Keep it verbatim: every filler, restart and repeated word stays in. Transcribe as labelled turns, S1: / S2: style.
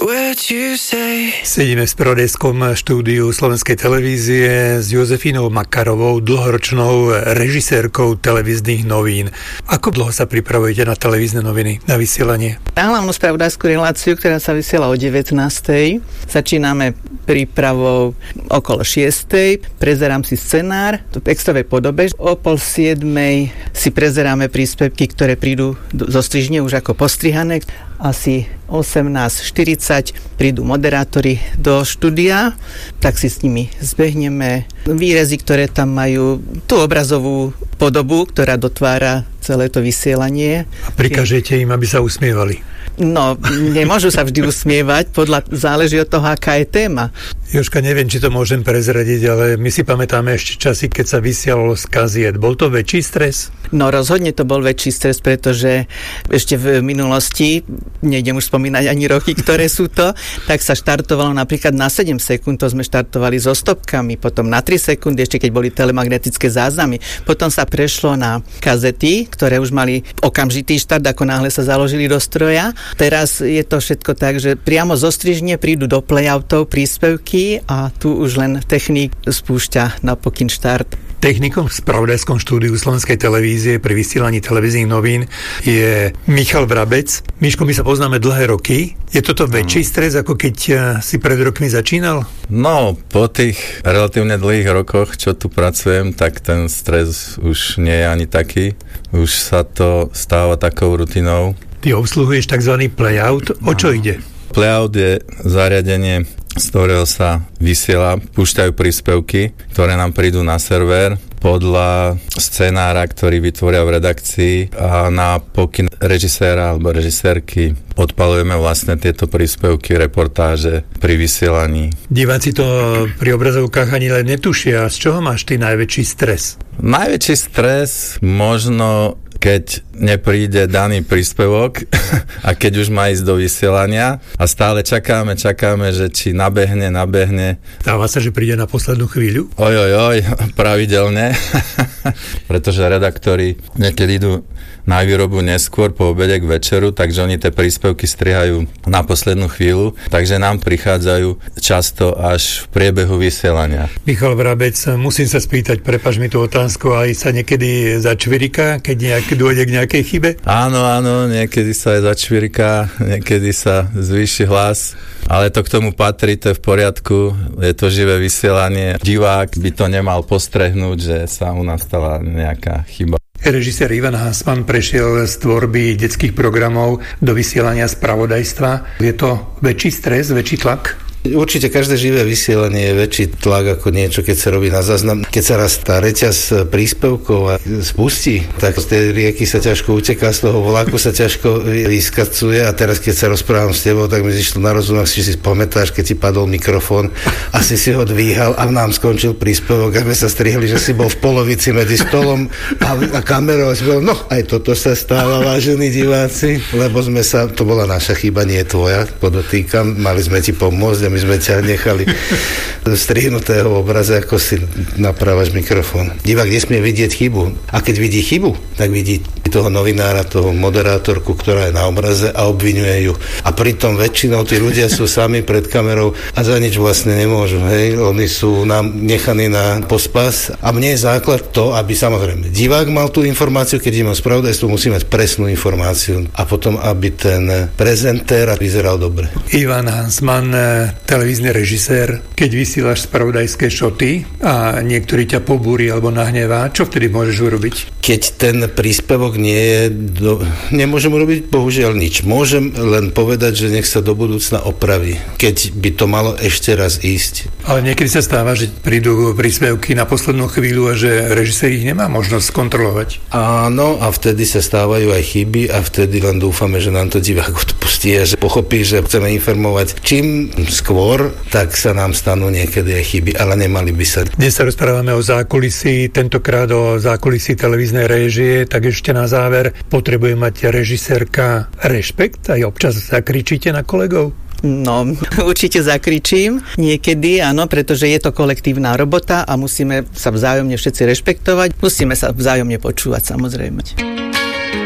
S1: Sedíme v spravodajskom štúdiu Slovenskej televízie s Jozefínou Makarovou, dlhoročnou režisérkou televíznych novín. Ako dlho sa pripravujete na televízne noviny, na vysielanie?
S2: Na hlavnú spravodajskú reláciu, ktorá sa vysiela o devätnástej, začíname prípravou okolo šiestej, prezerám si scenár v textovej podobe. O pol siedmej si prezeráme príspevky, ktoré prídu zo strižne už ako postrihané. Asi osemnásť štyridsať prídu moderátori do štúdia, tak si s nimi zbehneme výrezy, ktoré tam majú tú obrazovú podobu, ktorá dotvára celé to vysielanie.
S1: A prikažete im, aby sa usmievali?
S2: No, nemôžu sa vždy usmievať, podľa, záleží od toho, aká je téma.
S1: Jožka, neviem, či to môžem prezradiť, ale my si pamätáme ešte časy, keď sa vysielalo z kaziet. Bol to väčší stres?
S2: No, rozhodne to bol väčší stres, pretože ešte v minulosti, nejdem už spomínať ani roky, ktoré sú to, tak sa štartovalo napríklad na sedem sekúnd, to sme štartovali so stopkami, potom na tri sekundy, ešte keď boli telemagnetické záznamy. Potom sa prešlo na kazety, ktoré už mali okamžitý štart, ako náhle sa založili do stroja. Teraz je to všetko tak, že priamo zo strižne prídu do playoutov príspevky a tu už len technik spúšťa na pokyn štart.
S1: Technikom v spravodajskom štúdiu Slovenskej televízie pri vysielaní televíznych novín je Michal Vrabec. Miško, my sa poznáme dlhé roky. Je toto väčší stres, ako keď si pred rokmi začínal?
S3: No, po tých relatívne dlhých rokoch, čo tu pracujem, tak ten stres už nie je ani taký. Už sa to stáva takou rutinou.
S1: Ty obsluhuješ tzv. Playout. O čo ide?
S3: Playout je zariadenie, z ktorého sa vysiela, púšťajú príspevky, ktoré nám prídu na server podľa scenára, ktorý vytvoria v redakcii a na pokyn režiséra alebo režisérky odpalujeme vlastne tieto príspevky, reportáže pri vysielaní.
S1: Diváci to pri obrazovkách ani len netušia. Z čoho máš ty najväčší stres?
S3: Najväčší stres možno keď nepríde daný príspevok a keď už má ísť do vysielania a stále čakáme, čakáme, že či nabehne, nabehne.
S1: Stáva sa, že príde na poslednú chvíľu?
S3: Oj, oj, oj, pravidelne. Pretože redaktori niekedy idú na výrobu neskôr po obede k večeru, takže oni tie príspevky strihajú na poslednú chvíľu, takže nám prichádzajú často až v priebehu vysielania.
S1: Michal Vrabec, musím sa spýtať, prepáč mi tú otázku, aj sa niekedy začviriká, keď nejak dôjde k nejakej chybe?
S3: Áno, áno, niekedy sa aj začviriká, niekedy sa zvýši hlas, ale to k tomu patrí, to je v poriadku, je to živé vysielanie. Divák by to nemal postrehnúť, že sa u nás stala nejaká chyba.
S1: Režisér Ivan Hansman prešiel z tvorby detských programov do vysielania spravodajstva. Je to väčší stres, väčší tlak?
S4: Určite každé živé vysielanie je väčší tlak ako niečo, keď sa robí na záznam. Keď sa raz tá reťaz príspevkov spustí, tak z tej rieky sa ťažko uteká, z toho vlaku sa ťažko vyskacuje a teraz, keď sa rozprávam s tebou, tak mi zišlo na rozum, či si pamätáš, keď ti padol mikrofón, asi si ho dvíhal a nám skončil príspevok a sme sa strihli, že si bol v polovici medzi stolom a, a kamerou a si bol, no aj toto sa stáva, vážení diváci, lebo sme sa, to bola naša chyba, nie tvoja, podotýkam, mali sme ti pomôcť, my sme ťa nechali strihnutého v obraze, ako si napravaš mikrofón. Divák nesmie vidieť chybu. A keď vidí chybu, tak vidí toho novinára, toho moderátorku, ktorá je na obraze a obviňuje ju. A pritom väčšinou tí ľudia sú sami pred kamerou a za nič vlastne nemôžu. Hej? Oni sú nám nechaní na pospas. A mne je základ to, aby samozrejme divák mal tú informáciu, keď ideme o spravodajstvu, musí mať presnú informáciu. A potom, aby ten prezentér vyzeral dobre.
S1: Ivan Hansman, televízny režisér, keď vysielaš spravodajské šoty a niektorý ťa pobúri alebo nahnevá, čo vtedy môžeš urobiť?
S4: Keď ten príspevok nie je... Do... Nemôžem urobiť bohužiaľ nič. Môžem len povedať, že nech sa do budúcna opraví. Keď by to malo ešte raz ísť.
S1: Ale niekedy sa stáva, že prídu príspevky na poslednú chvíľu a že režisér ich nemá možnosť kontrolovať.
S4: Áno, a vtedy sa stávajú aj chyby a vtedy len dúfame, že nám to divák odpustí a že pochopí, že chceme informovať. Čím skôr, tak sa nám stanú niekedy aj chyby, ale nemali by sa.
S1: Dnes sa rozprávame o zákulisí, tentokrát o zákulisí televíznej réžie, tak ešte na záver, potrebuje mať režisérka rešpekt? Aj občas zakričíte na kolegov?
S2: No, určite zakričím niekedy, áno, pretože je to kolektívna robota a musíme sa vzájomne všetci rešpektovať, musíme sa vzájomne počúvať, samozrejme.